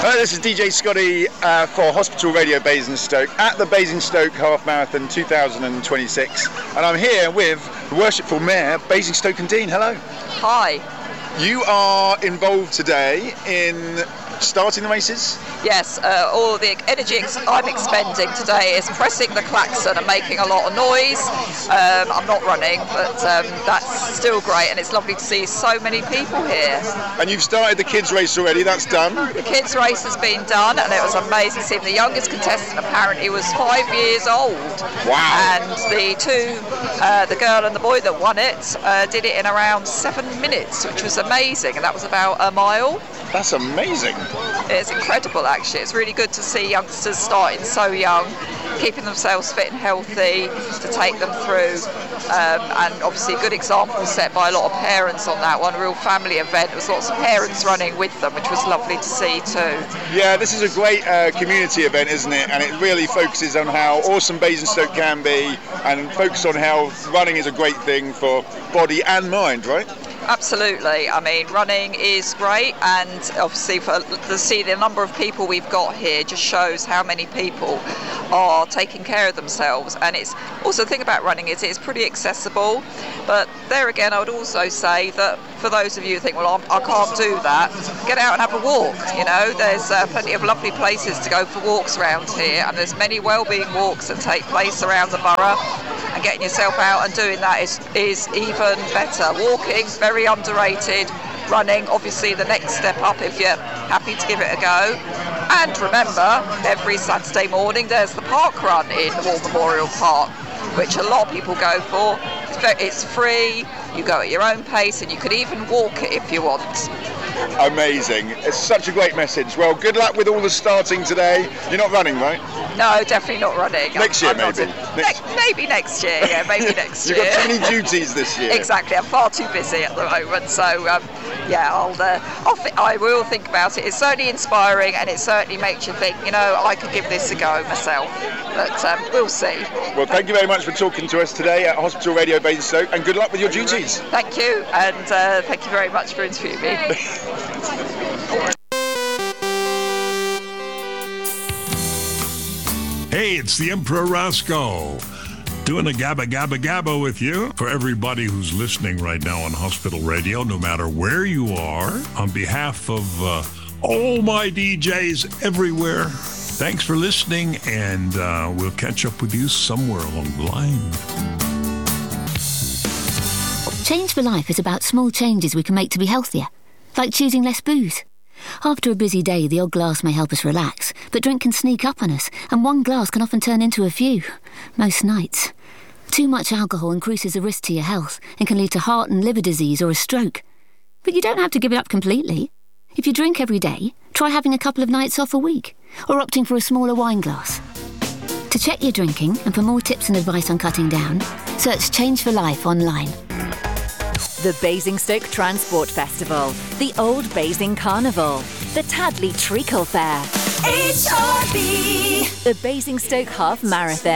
This is DJ Scotty for Hospital Radio Basingstoke at the Basingstoke Half Marathon 2026, and I'm here with the Worshipful Mayor, Basingstoke and Dean. Hello. Hi. You are involved today in starting the races? Yes, all the energy I'm expending today is pressing the klaxon and making a lot of noise. I'm not running, but that's still great, and it's lovely to see so many people here. And you've started the kids' race already, that's done? The kids' race has been done, and it was amazing seeing the youngest contestant apparently was 5 years old. Wow. And the two, the girl and the boy that won it, did it in around 7 minutes, which was amazing, and that was about a mile. That's amazing. It's incredible, actually. It's really good to see youngsters starting so young, keeping themselves fit and healthy to take them through. And obviously a good example set by a lot of parents on that one, a real family event. There was lots of parents running with them, which was lovely to see too. Yeah, this is a great community event, isn't it? And it really focuses on how awesome Basingstoke can be, and focus on how running is a great thing for body and mind, right? Absolutely. I mean, running is great, and obviously to see the number of people we've got here just shows how many people are taking care of themselves. And it's also the thing about running is it's pretty accessible, but there again I would also say that for those of you who think, well, I can't do that, get out and have a walk. You know, there's plenty of lovely places to go for walks around here, and there's many wellbeing walks that take place around the borough, and getting yourself out and doing that is even better. Walking, very underrated. Running, obviously the next step up if you're happy to give it a go. And remember, every Saturday morning there's the park run in the War Memorial Park, which a lot of people go for. It's free, you go at your own pace, and you can even walk it if you want. Amazing. It's such a great message. Well, good luck with all the starting today. You're not running, right? No, definitely not running. Next year, maybe. Maybe next year, yeah, maybe next year. You've got too many duties this year. Exactly, I'm far too busy at the moment, so yeah, I will think about it. It's certainly inspiring, and it certainly makes you think, you know, I could give this a go myself, but we'll see. Well, thank you very much for talking to us today at Hospital Radio Basingstoke, and good luck with your duties. Thank you, and thank you very much for interviewing me. Hey, it's the Emperor Roscoe, doing a gabba gabba gabba with you. For everybody who's listening right now on Hospital Radio, no matter where you are, on behalf of all my DJs everywhere, thanks for listening, and we'll catch up with you somewhere along the line. Change for Life is about small changes we can make to be healthier, like choosing less booze. After a busy day, the odd glass may help us relax, but drink can sneak up on us, and one glass can often turn into a few, most nights. Too much alcohol increases the risk to your health and can lead to heart and liver disease or a stroke. But you don't have to give it up completely. If you drink every day, try having a couple of nights off a week, or opting for a smaller wine glass. To check your drinking and for more tips and advice on cutting down, search Change for Life online. The Basingstoke Transport Festival, the Old Basing Carnival, the Tadley Treacle Fair, HRB, the Basingstoke Half Marathon.